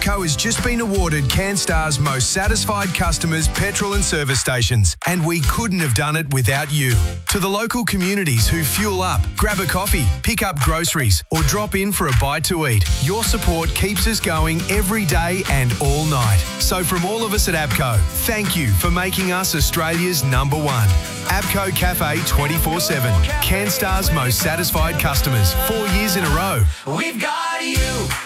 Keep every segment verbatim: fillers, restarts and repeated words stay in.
APCO has just been awarded CanStar's most satisfied customers petrol and service stations, and we couldn't have done it without you. To the local communities who fuel up, grab a coffee, pick up groceries, or drop in for a bite to eat, your support keeps us going every day and all night. So from all of us at APCO, thank you for making us Australia's number one. APCO Cafe twenty-four seven. CanStar's most satisfied customers. Four years in a row. We've got you.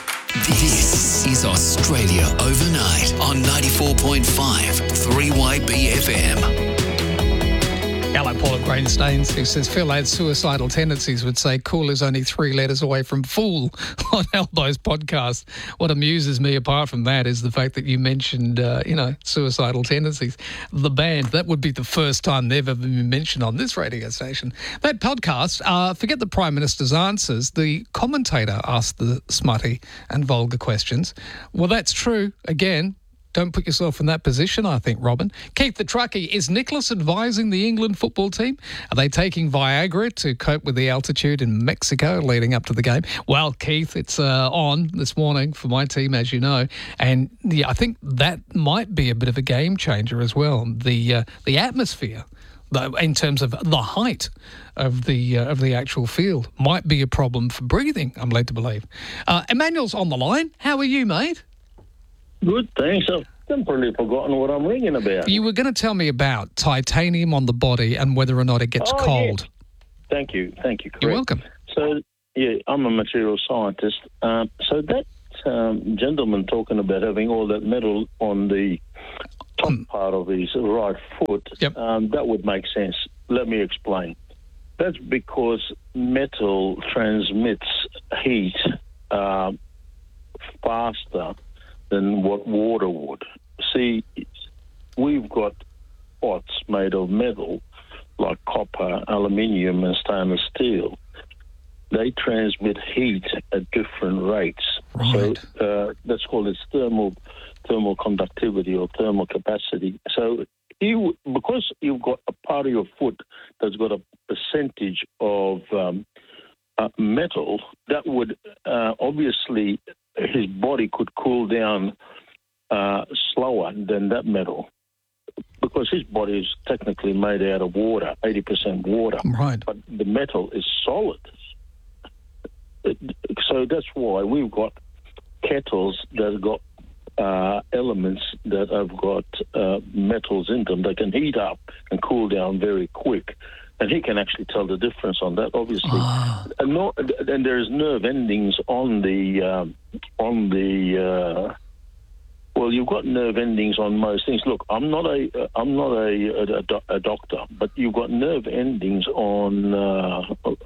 This is Australia Overnight on ninety-four point five three Y B F M. Hello, Paula Grainstains, who says Phil had suicidal tendencies, would say cool is only three letters away from fool on Elbows podcast. What amuses me apart from that is the fact that you mentioned, uh, you know, suicidal tendencies. The band, that would be the first time they've ever been mentioned on this radio station. That podcast, uh, forget the Prime Minister's answers, the commentator asked the smutty and vulgar questions. Well, that's true. Again, don't put yourself in that position, I think, Robin. Keith the Truckie, is Nicholas advising the England football team? Are they taking Viagra to cope with the altitude in Mexico leading up to the game? Well, Keith, it's uh, on this morning for my team, as you know. And yeah, I think that might be a bit of a game changer as well. The uh, the atmosphere, in terms of the height of the uh, of the actual field, might be a problem for breathing, I'm led to believe. Uh, Emmanuel's on the line. How are you, mate? Good, thanks. I've completely forgotten what I'm ringing about. You were going to tell me about titanium on the body and whether or not it gets oh, cold. Yeah. Thank you, thank you. Correct. You're welcome. So, yeah, I'm a material scientist. Um, so that um, gentleman talking about having all that metal on the top um, part of his right foot, yep. um, that would make sense. Let me explain. That's because metal transmits heat uh, faster than what water would. See, we've got pots made of metal, like copper, aluminium, and stainless steel. They transmit heat at different rates. Right. So uh, that's called its thermal thermal conductivity or thermal capacity. So you, because you've got a part of your foot that's got a percentage of um, uh, metal, that would uh, obviously his body could cool down uh, slower than that metal because his body is technically made out of water, eighty percent water. Right. But the metal is solid. So that's why we've got kettles that have got uh, elements that have got uh, metals in them that can heat up and cool down very quick. And he can actually tell the difference on that, obviously. Ah. And, no, and there's nerve endings on the um, on the. Uh, well, you've got nerve endings on most things. Look, I'm not a uh, I'm not a, a, a doctor, but you've got nerve endings on uh,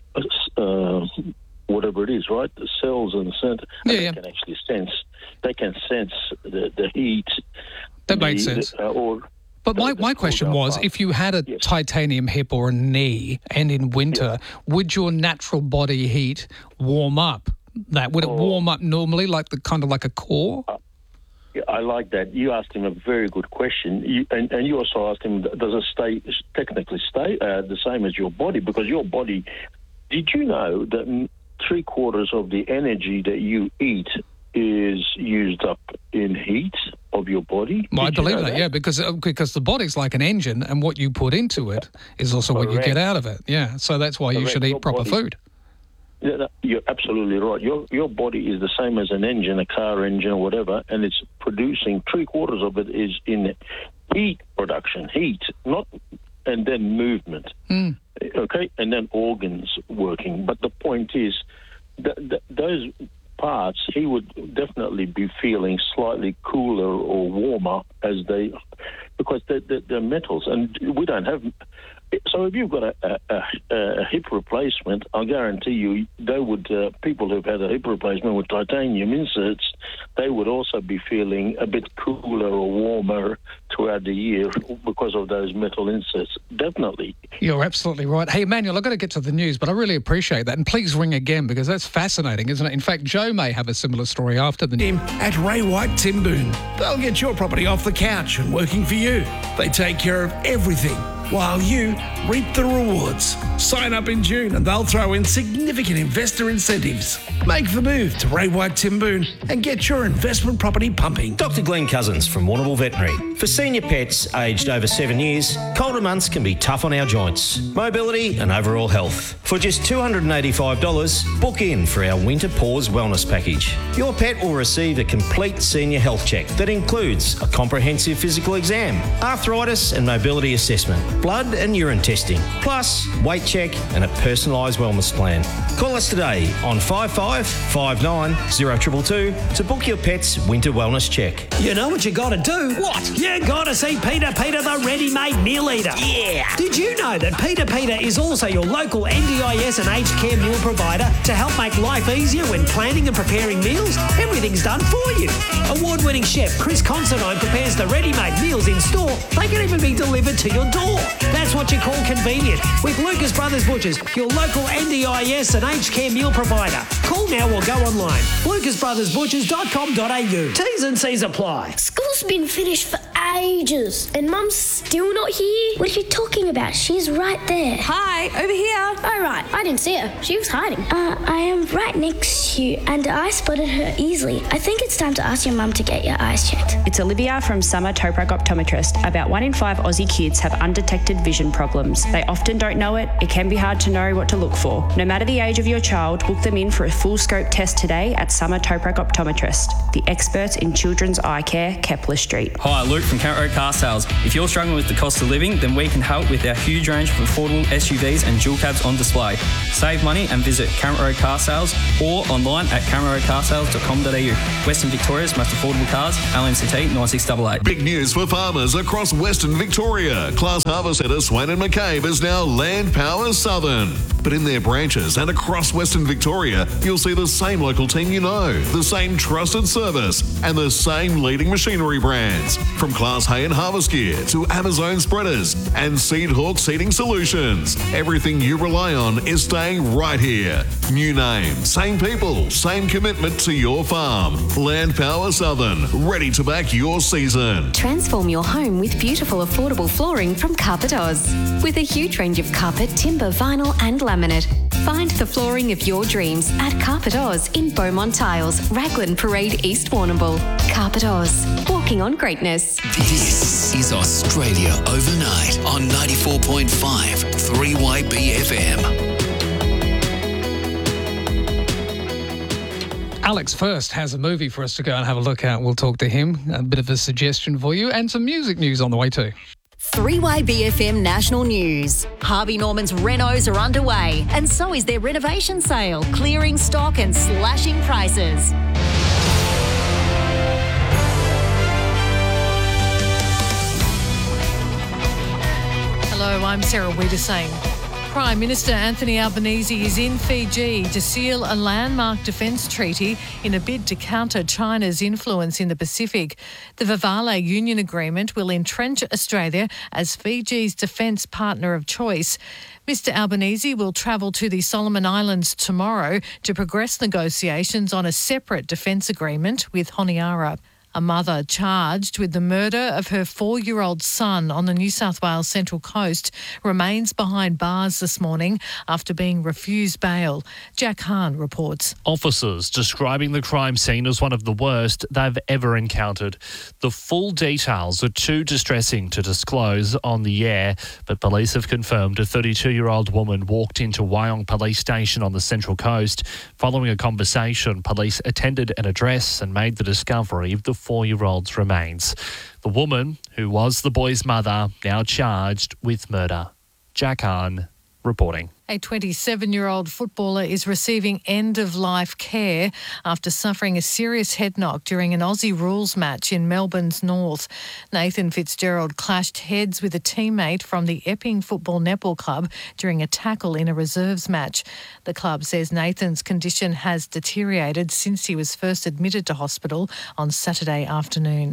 uh, whatever it is, right? The cells in the centre. Yeah, they yeah. can actually sense. They can sense the, the heat. That the, makes sense. The, uh, or. But my, my question was, if you had a yes. titanium hip or a knee, and in winter, yeah. would your natural body heat warm up? That would it oh. warm up normally, like the kind of like a core? Uh, yeah, I like that. You asked him a very good question, you, and, and you also asked him, does it stay technically stay uh, the same as your body? Because your body, did you know that three quarters of the energy that you eat is used up in heat of your body? Well, I Did you believe know that, that, yeah, because uh, because the body's like an engine, and what you put into it is also what you Correct. get out of it. Yeah, so that's why you Correct. should eat Your proper body- food. Yeah, no, you're absolutely right. Your your body is the same as an engine, a car engine or whatever, and it's producing three quarters of it is in heat production, heat, not and then movement. Mm. Okay, and then organs working. But the point is that, that those parts, he would definitely be feeling slightly cooler or warmer as they, because they're, they're, they're metals, and we don't have. So if you've got a, a, a hip replacement, I guarantee you, they would uh, people who've had a hip replacement with titanium inserts, they would also be feeling a bit cooler or warmer throughout the year because of those metal inserts. Definitely. You're absolutely right. Hey, Emmanuel, I've got to get to the news, but I really appreciate that. And please ring again, because that's fascinating, isn't it? In fact, Joe may have a similar story after the news. At Ray White Timboon. They'll get your property off the couch and working for you. They take care of everything while you reap the rewards. Sign up in June and they'll throw in significant investor incentives. Make the move to Ray White Timboon and get your investment property pumping. Doctor Glenn Cousins from Warrnambool Veterinary. For senior pets aged over seven years, colder months can be tough on our joints, mobility and overall health. For just two hundred eighty-five dollars, book in for our Winter Paws Wellness Package. Your pet will receive a complete senior health check that includes a comprehensive physical exam, arthritis and mobility assessment, blood and urine testing, plus weight check and a personalised wellness plan. Call us today on five five five nine zero two two two to book your pet's winter wellness check. You know what you got to do? What? You got to see Peter Peter, the ready-made meal eater. Yeah. Did you know that Peter Peter is also your local N D I S and aged care meal provider to help make life easier when planning and preparing meals? Everything's done for you. Award-winning chef Chris Considine prepares the ready-made meals in store. They can even be delivered to your door. That's what you call convenient. With Lucas Brothers Butchers, your local N D I S and aged care meal provider. Call now or go online. lucas brothers butchers dot com dot a u. T's and C's apply. School's been finished for ages and Mum's still not here. What are you talking about? She's right there. Hi, over here. Oh, right. I didn't see her. She was hiding. Uh, I am right next to you and I spotted her easily. I think it's time to ask your mum to get your eyes checked. It's Olivia from Summer Toprak Optometrist. About one in five Aussie kids have undetected vision problems. They often don't know it. It can be hard to know what to look for. No matter the age of your child, book them in for a full scope test today at Summer Toprak Optometrist, the experts in children's eye care, Kepler Street. Hi, Luke from Count Road Car Sales. If you're struggling with the cost of living, then we can help with our huge range of affordable S U Vs and dual cabs on display. Save money and visit Count Road Car Sales or online at count road car sales dot com dot a u. Western Victoria's most affordable cars, L N C T nine six eight eight. Big news for farmers across Western Victoria. Class Harvest Centre Swain and McCabe is now Land Power Southern. But in their branches and across Western Victoria, you'll see the same local team you know, the same trusted service, and the same leading machinery brands. From Class Hay and Harvest Gear to Amazon Spreaders and Seed Hawk Seeding Solutions. Everything you rely on is staying right here. New name, same people, same commitment to your farm. Land Power Southern, ready to back your season. Transform your home with beautiful, affordable flooring from Carpet Oz. With a huge range of carpet, timber, vinyl and laminate. Find the flooring of your dreams at Carpet Oz in Beaumont Tiles, Raglan Parade, East Warrnambool. Carpet Oz, walking on greatness. This is Australia Overnight on ninety-four point five three Y B F M. Alex First has a movie for us to go and have a look at. We'll talk to him. A bit of a suggestion for you and some music news on the way too. three Y B F M National News. Harvey Norman's renos are underway and so is their renovation sale, clearing stock and slashing prices. Hello, I'm Sarah Wiedersame. Prime Minister Anthony Albanese is in Fiji to seal a landmark defence treaty in a bid to counter China's influence in the Pacific. The Vivale Union Agreement will entrench Australia as Fiji's defence partner of choice. Mister Albanese will travel to the Solomon Islands tomorrow to progress negotiations on a separate defence agreement with Honiara. A mother charged with the murder of her four-year-old son on the New South Wales Central Coast remains behind bars this morning after being refused bail. Jack Hahn reports. Officers describing the crime scene as one of the worst they've ever encountered. The full details are too distressing to disclose on the air, but police have confirmed a thirty-two-year-old woman walked into Wyong Police Station on the Central Coast. Following a conversation, police attended an address and made the discovery of the four-year-old's remains. The woman, who was the boy's mother, now charged with murder. Jack Hahn reporting. A twenty-seven-year-old footballer is receiving end-of-life care after suffering a serious head knock during an Aussie rules match in Melbourne's north. Nathan Fitzgerald clashed heads with a teammate from the Epping Football Netball Club during a tackle in a reserves match. The club says Nathan's condition has deteriorated since he was first admitted to hospital on Saturday afternoon.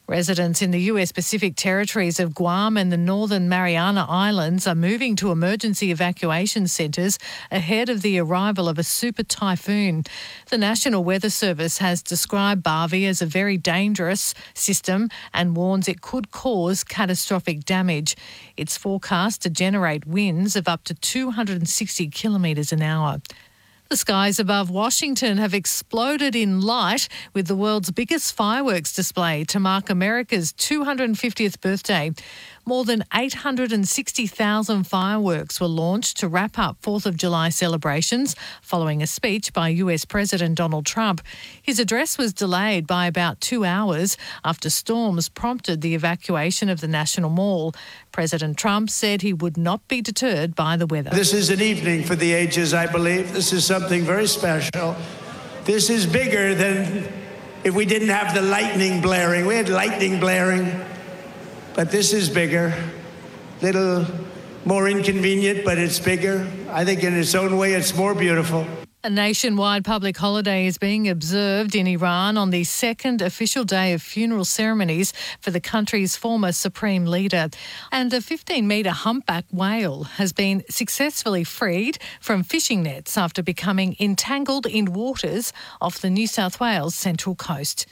Residents in the U S Pacific territories of Guam and the Northern Mariana Islands are moving to emergency evacuation centres ahead of the arrival of a super typhoon. The National Weather Service has described Barbie as a very dangerous system and warns it could cause catastrophic damage. It's forecast to generate winds of up to two hundred sixty kilometres an hour. The skies above Washington have exploded in light with the world's biggest fireworks display to mark America's two hundred fiftieth birthday. More than eight hundred sixty thousand fireworks were launched to wrap up fourth of July celebrations following a speech by U S President Donald Trump. His address was delayed by about two hours after storms prompted the evacuation of the National Mall. President Trump said he would not be deterred by the weather. This is an evening for the ages, I believe. This is something very special. This is bigger than if we didn't have the lightning blaring. We had lightning blaring. But this is bigger, little more inconvenient, but it's bigger. I think in its own way, it's more beautiful. A nationwide public holiday is being observed in Iran on the second official day of funeral ceremonies for the country's former supreme leader. And a fifteen-metre humpback whale has been successfully freed from fishing nets after becoming entangled in waters off the New South Wales Central Coast.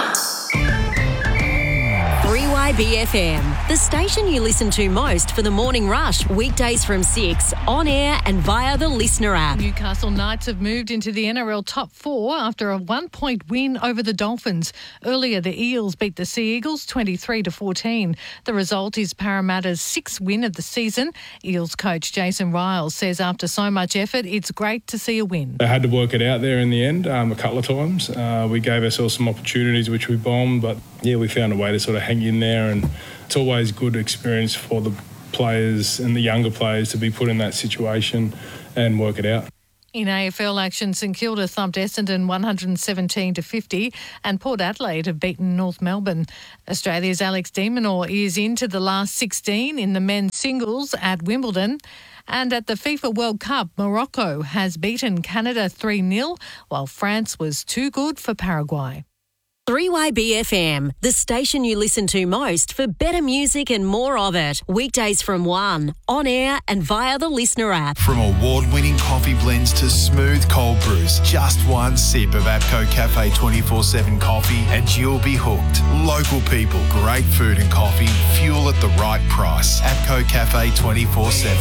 three Y B F M, the station you listen to most for the morning rush, weekdays from six, on air and via the Listener app. Newcastle Knights have moved into the N R L top four after a one-point win over the Dolphins. Earlier, the Eels beat the Sea Eagles twenty-three to fourteen. The result is Parramatta's sixth win of the season. Eels coach Jason Riles says after so much effort, it's great to see a win. They had to work it out there in the end um, a couple of times. Uh, we gave ourselves some opportunities which we bombed, but yeah, we found a way to sort of hang in there, and it's always good experience for the players and the younger players to be put in that situation and work it out. In A F L action, St Kilda thumped Essendon one hundred seventeen to fifty and Port Adelaide have beaten North Melbourne. Australia's Alex de Minaur is into the last sixteen in the men's singles at Wimbledon. And at the FIFA World Cup, Morocco has beaten Canada three nil, while France was too good for Paraguay. three Y B F M, the station you listen to most for better music and more of it. Weekdays from one, on air and via the Listener app. From award-winning coffee blends to smooth cold brews, just one sip of APCO Cafe twenty-four seven coffee and you'll be hooked. Local people, great food and coffee, fuel at the right price. APCO Cafe twenty-four seven.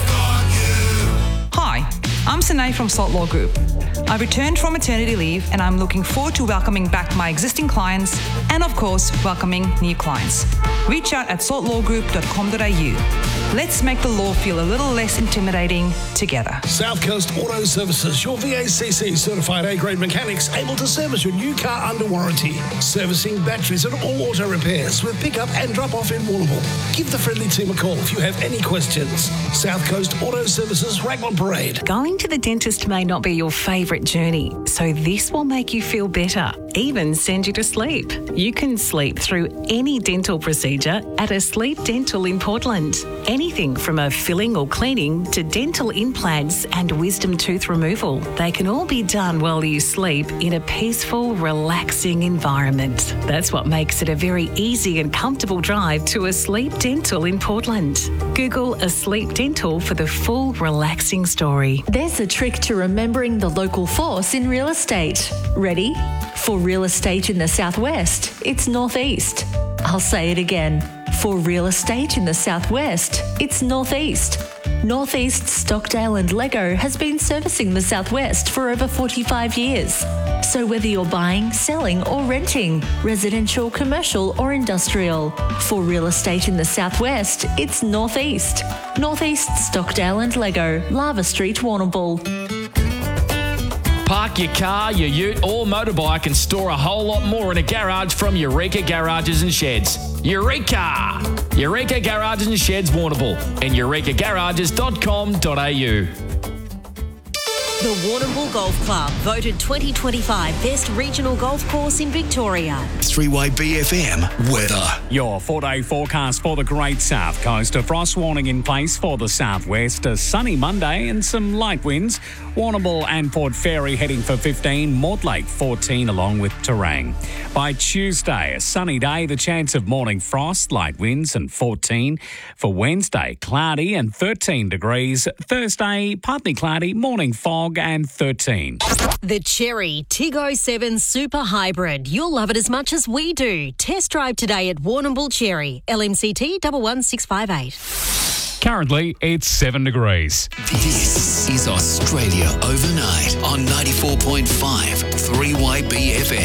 Hi, I'm Sine from Salt Law Group. I returned from maternity leave and I'm looking forward to welcoming back my existing clients and, of course, welcoming new clients. Reach out at salt law group dot com dot a u. Let's make the law feel a little less intimidating together. South Coast Auto Services, your V A C C certified A-grade mechanics able to service your new car under warranty. Servicing batteries and all auto repairs with pick-up and drop-off in Warrnambool. Give the friendly team a call if you have any questions. South Coast Auto Services, Raglan Parade. Going to the dentist may not be your favourite journey, so this will make you feel better, even send you to sleep. You can sleep through any dental procedure at a Sleep Dental in Portland. Anything from a filling or cleaning to dental implants and wisdom tooth removal. They can all be done while you sleep in a peaceful, relaxing environment. That's what makes it a very easy and comfortable drive to a Sleep Dental in Portland. Google a Sleep Dental for the full relaxing story. There's a trick to remembering the local force in real estate. Ready? For real estate in the southwest, it's northeast. I'll say it again. For real estate in the southwest, it's northeast. Northeast Stockdale and Lego has been servicing the southwest for over forty-five years. So whether you're buying, selling or renting, residential, commercial or industrial, for real estate in the southwest, it's northeast. Northeast Stockdale and Lego, Lava Street, Warrnambool. Park your car, your ute or motorbike and store a whole lot more in a garage from Eureka Garages and Sheds. Eureka! Eureka Garages and Sheds, Warrnambool and eureka garages dot com dot a u. The Warrnambool Golf Club, voted twenty twenty-five Best Regional Golf Course in Victoria. three Y B F M weather. Your four-day forecast for the Great South Coast. A frost warning in place for the southwest. A sunny Monday and some light winds. Warrnambool and Port Fairy heading for fifteen, Mortlake fourteen along with Terang. By Tuesday, a sunny day, the chance of morning frost, light winds and fourteen. For Wednesday, cloudy and thirteen degrees. Thursday, partly cloudy, morning fog and thirteen. The Cherry Tig oh seven Super Hybrid. You'll love it as much as we do. Test drive today at Warrnambool Cherry. L M C T one one six five eight. Currently, it's seven degrees. This is Australia Overnight on ninety-four point five three Y B F M.